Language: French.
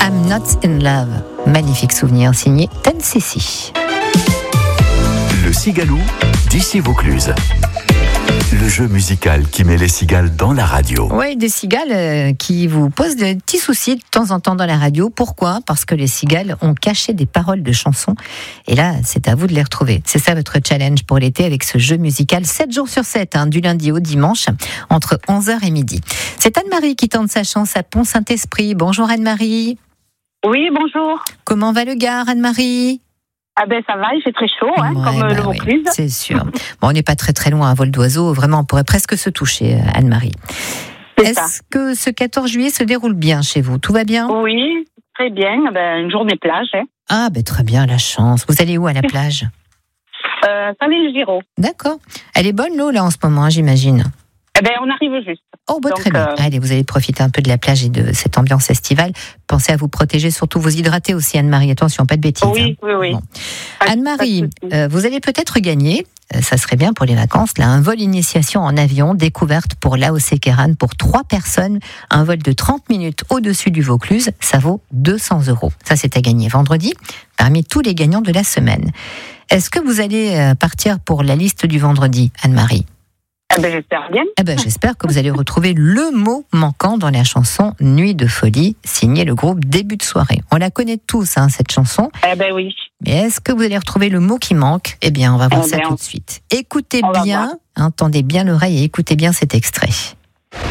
I'm Not in Love. Magnifique souvenir signé Ten-Cécile. Le Cigalou d'ici Vaucluse. Le jeu musical qui met les cigales dans la radio. Oui, des cigales qui vous posent des petits soucis de temps en temps dans la radio. Pourquoi ? Parce que les cigales ont caché des paroles de chansons. Et là, c'est à vous de les retrouver. C'est ça votre challenge pour l'été avec ce jeu musical 7 jours sur 7, du lundi au dimanche, entre 11h et midi. C'est Anne-Marie qui tente sa chance à Pont-Saint-Esprit. Bonjour Anne-Marie. Oui, bonjour. Comment va le Gard, Anne-Marie ? Ah ben ça va, il fait très chaud, comme le Vaucluse. Oui, c'est sûr. Bon, on n'est pas très loin, un vol d'oiseau. Vraiment, on pourrait presque se toucher, Anne-Marie. Est-ce que ce 14 juillet se déroule bien chez vous ? Tout va bien ? Oui, très bien. Une journée plage. Ah, très bien, la chance. Vous allez où à la plage ? Salé-le-Giraud. D'accord. Elle est bonne l'eau là en ce moment, j'imagine. On arrive juste. Oh, très bien. Allez, vous allez profiter un peu de la plage et de cette ambiance estivale. Pensez à vous protéger, surtout vous hydrater aussi, Anne-Marie. Attention, pas de bêtises. Oui. Bon. Anne-Marie, vous allez peut-être gagner, ça serait bien pour les vacances, là, un vol initiation en avion, découverte pour l'AOC Kéran pour 3 personnes. Un vol de 30 minutes au-dessus du Vaucluse, ça vaut 200 €. Ça, c'est à gagner vendredi, parmi tous les gagnants de la semaine. Est-ce que vous allez partir pour la liste du vendredi, Anne-Marie ? J'espère bien. J'espère que vous allez retrouver le mot manquant dans la chanson Nuit de folie, signée le groupe Début de soirée. On la connaît tous, cette chanson. Oui. Mais est-ce que vous allez retrouver le mot qui manque ? On va voir ça tout de suite. Écoutez bien, tendez bien l'oreille et écoutez bien cet extrait.